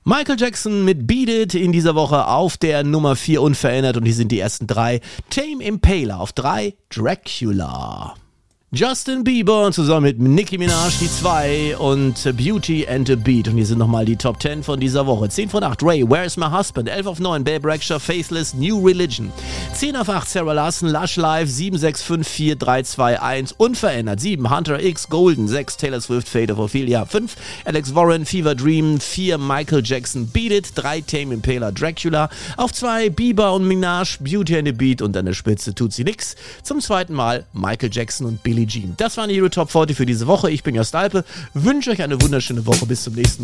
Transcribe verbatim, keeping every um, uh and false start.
Michael Jackson mit Beat It in dieser Woche auf der Nummer vier unverändert und hier sind die ersten drei. Tame Impala auf drei, Dracula. Justin Bieber zusammen mit Nicki Minaj die zwei und Beauty and the Beat. Und hier sind nochmal die Top zehn von dieser Woche. zehn von acht, Ray, Where's My Husband? elf auf neun, Babe Rexha, Faithless, New Religion. zehn auf acht, Sarah Larson, Lush Life, sieben, sechs, fünf, vier, drei, zwei, eins, unverändert. sieben, Hunter X, Golden, sechs, Taylor Swift, Fate of Ophelia, fünf, Alex Warren, Fever Dream, vier, Michael Jackson, Beat It, drei, Tame Impala, Dracula. Auf zwei, Bieber und Minaj, Beauty and the Beat und an der Spitze tut sie nix. Zum zweiten Mal Michael Jackson und Billie Jean. Das waren die Hero Top vierzig für diese Woche. Ich bin Jost Alpe, wünsche euch eine wunderschöne Woche. Bis zum nächsten Mal.